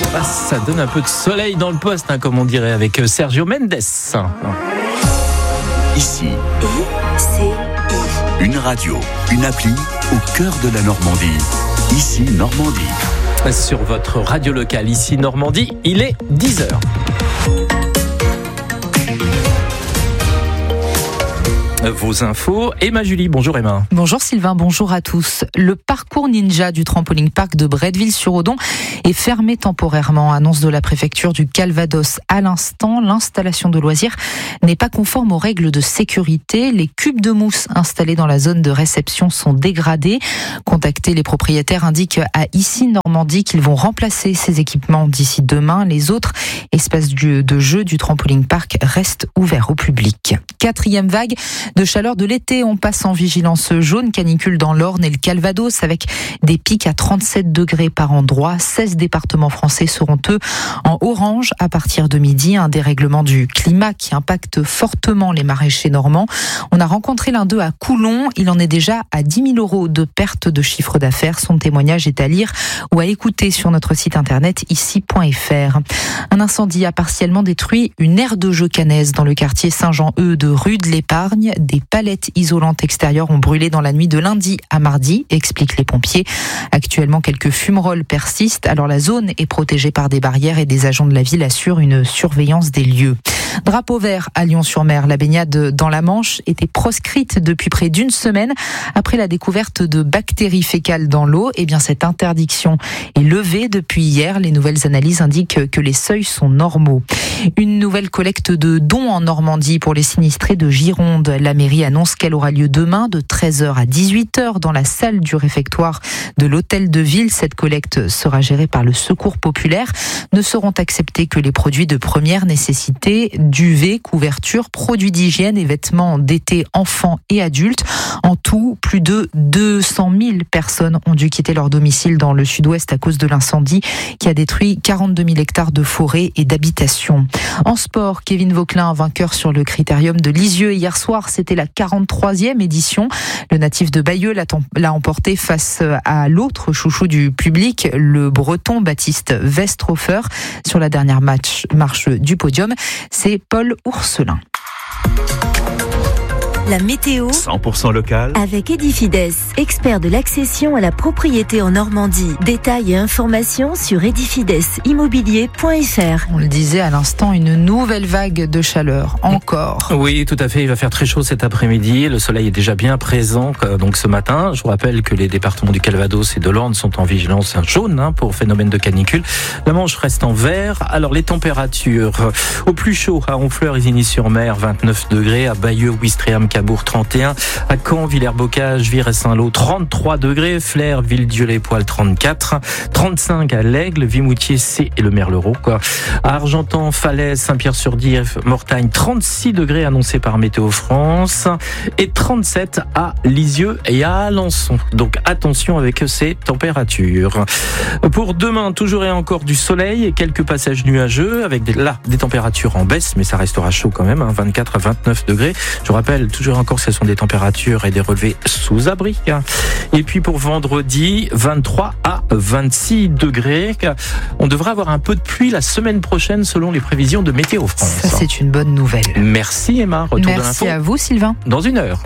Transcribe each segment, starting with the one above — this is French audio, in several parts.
Ça donne un peu de soleil dans le poste, comme on dirait, avec Sergio Mendes. Ici, une radio, une appli au cœur de la Normandie. Ici, Normandie. Sur votre radio locale, ici Normandie, il est 10h. Vos infos, Emma Julie. Bonjour Emma. Bonjour Sylvain, bonjour à tous. Le parcours ninja du trampoline park de Bretteville-sur-Odon est fermé temporairement, annonce de la préfecture du Calvados. À l'instant, l'installation de loisirs n'est pas conforme aux règles de sécurité. Les cubes de mousse installés dans la zone de réception sont dégradés. Contactés, les propriétaires indiquent à Ici Normandie qu'ils vont remplacer ces équipements d'ici demain. Les autres espaces de jeu du trampoline park restent ouverts au public. 4e vague de chaleur de l'été, on passe en vigilance jaune, canicule dans l'Orne et le Calvados avec des pics à 37 degrés par endroit. 16 départements français seront eux en orange à partir de midi. Un dérèglement du climat qui impacte fortement les maraîchers normands. On a rencontré l'un d'eux à Coulon. Il en est déjà à 10 000 € de perte de chiffre d'affaires. Son témoignage est à lire ou à écouter sur notre site internet ici.fr. Un incendie a partiellement détruit une aire de jeu caennaise dans le quartier Saint-Jean-Eudes de Rue-de-l'Épargne. Des palettes isolantes extérieures ont brûlé dans la nuit de lundi à mardi, expliquent les pompiers. Actuellement, quelques fumerolles persistent. Alors la zone est protégée par des barrières et des agents de la ville assurent une surveillance des lieux. Drapeau vert à Lyon-sur-Mer. La baignade dans la Manche était proscrite depuis près d'une semaine après la découverte de bactéries fécales dans l'eau. Eh bien, cette interdiction est levée depuis hier. Les nouvelles analyses indiquent que les seuils sont normaux. Une nouvelle collecte de dons en Normandie pour les sinistrés de Gironde. La mairie annonce qu'elle aura lieu demain de 13h à 18h dans la salle du réfectoire de l'hôtel de ville. Cette collecte sera gérée par le Secours populaire. Ne seront acceptés que les produits de première nécessité, duvet, couverture, produits d'hygiène et vêtements d'été enfants et adultes. En tout, plus de 200 000 personnes ont dû quitter leur domicile dans le sud-ouest à cause de l'incendie qui a détruit 42 000 hectares de forêt et d'habitation. En sport, Kevin Vauquelin, vainqueur sur le critérium de Lisieux hier soir, c'était la 43e édition. Le natif de Bayeux l'a emporté face à l'autre chouchou du public, le breton Baptiste Westhofer. Sur la dernière marche du podium, c'est Paul Ourselin. La météo 100% local avec Edifides, expert de l'accession à la propriété en Normandie. Détails et informations sur edifidesimmobilier.fr. On le disait à l'instant, une nouvelle vague de chaleur, encore. Oui, tout à fait, il va faire très chaud cet après-midi. Le soleil est déjà bien présent donc ce matin. Je vous rappelle que les départements du Calvados et de l'Orne sont en vigilance jaune pour phénomène de canicule. La Manche reste en vert. Alors les températures au plus chaud à Honfleur, Isigny-sur-Mer, 29 degrés, à Bayeux, Ouistreham, Cabourg 31, à Caen, Villers-Bocage, Vire et Saint-Lô 33 degrés, Flers, Villedieu-les-Poils 34, 35 à l'Aigle, Vimoutier, C et le Merlereau. À Argentan, Falaise, Saint-Pierre-sur-Dive, Mortagne 36 degrés annoncés par Météo France et 37 à Lisieux et à Alençon. Donc attention avec ces températures. Pour demain, toujours et encore du soleil et quelques passages nuageux avec des températures en baisse, mais ça restera chaud quand même, 24 à 29 degrés. Je vous rappelle toujours encore, ce sont des températures et des relevés sous abri. Et puis pour vendredi, 23 à 26 degrés. On devrait avoir un peu de pluie la semaine prochaine selon les prévisions de Météo France. Ça, c'est une bonne nouvelle. Merci Emma. Retour de l'info. Merci à vous Sylvain. Dans une heure.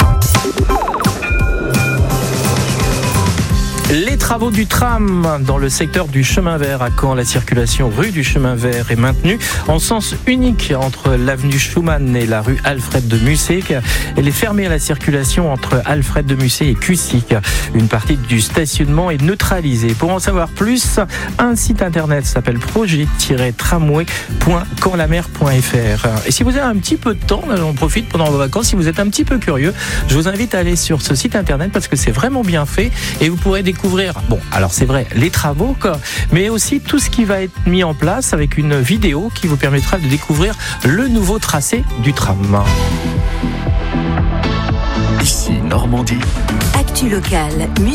Les travaux du tram dans le secteur du chemin vert à Caen. La circulation rue du chemin vert est maintenue en sens unique entre l'avenue Schumann et la rue Alfred de Musset. Elle est fermée à la circulation entre Alfred de Musset et Cussy. Une partie du stationnement est neutralisée. Pour en savoir plus, un site internet s'appelle projet-tramway.caenlamer.fr. Et si vous avez un petit peu de temps, j'en profite pendant vos vacances, si vous êtes un petit peu curieux, je vous invite à aller sur ce site internet parce que c'est vraiment bien fait et vous pourrez découvrir, bon, alors c'est vrai, les travaux, mais aussi tout ce qui va être mis en place avec une vidéo qui vous permettra de découvrir le nouveau tracé du tram. Ici Normandie. Actu locale.